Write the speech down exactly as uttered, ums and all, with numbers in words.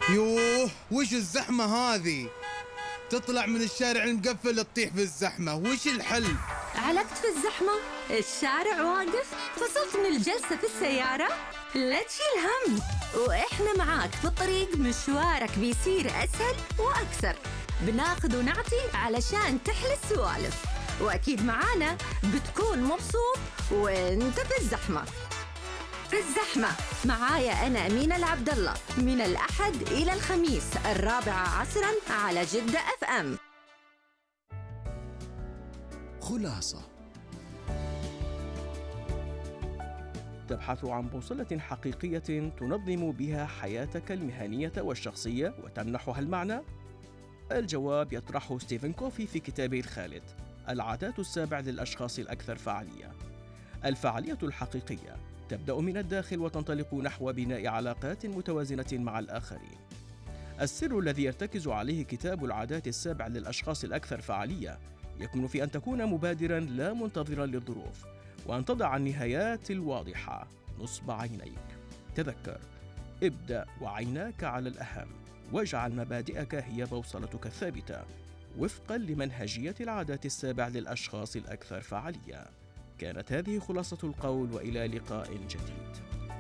يوه، وش الزحمة هذه؟ تطلع من الشارع المقفل تطيح في الزحمة، وش الحل؟ علقت في الزحمة؟ الشارع واقف؟ فصلت من الجلسة في السيارة؟ لا تشيل هم، وإحنا معاك في الطريق. مشوارك بيصير أسهل وأكثر. بناخذ ونعطي علشان تحلى السوالف، وأكيد معانا بتكون مبسوط وانت في الزحمة. في الزحمة معايا أنا أمينة العبد الله، من الأحد إلى الخميس الرابعة عصراً على جدة أف أم. خلاصة. تبحث عن بوصلة حقيقية تنظم بها حياتك المهنية والشخصية وتمنحها المعنى؟ الجواب يطرحه ستيفن كوفي في كتابه الخالد العادات السبع للأشخاص الأكثر فعالية. الفعالية الحقيقية تبدأ من الداخل وتنطلق نحو بناء علاقات متوازنة مع الآخرين. السر الذي يرتكز عليه كتاب العادات السبع للأشخاص الأكثر فعالية يكمن في أن تكون مبادراً لا منتظراً للظروف، وأن تضع النهايات الواضحة نصب عينيك. تذكر، ابدأ وعيناك على الأهم، واجعل مبادئك هي بوصلتك الثابتة وفقاً لمنهجية العادات السبع للأشخاص الأكثر فعالية. كانت هذه خلاصة القول، وإلى لقاء جديد.